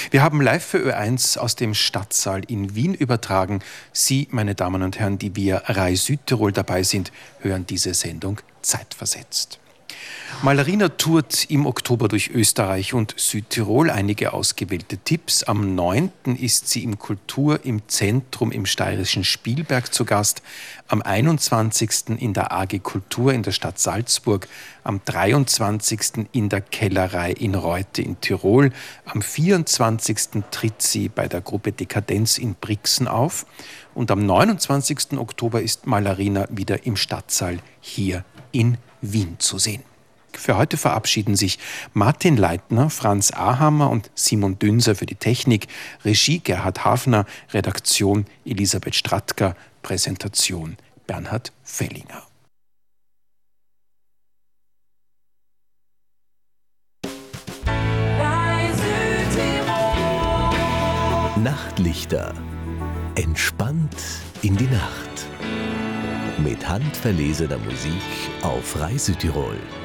Wir haben live für Ö1 aus dem Stadtsaal in Wien übertragen. Sie, meine Damen und Herren, die via Rai Südtirol dabei sind, hören diese Sendung zeitversetzt. Mallarina tourt im Oktober durch Österreich und Südtirol. Einige ausgewählte Tipps. Am 9. ist sie im Kultur im Zentrum im steirischen Spielberg zu Gast. Am 21. in der AG Kultur in der Stadt Salzburg. Am 23. in der Kellerei in Reute in Tirol. Am 24. tritt sie bei der Gruppe Dekadenz in Brixen auf. Und am 29. Oktober ist Mallarina wieder im Stadtsaal hier in Wien zu sehen. Für heute verabschieden sich Martin Leitner, Franz Ahammer und Simon Dünser für die Technik, Regie Gerhard Hafner, Redaktion Elisabeth Stratka, Präsentation Bernhard Fellinger. Nachtlichter. Entspannt in die Nacht. Mit handverlesener Musik auf Rai Südtirol.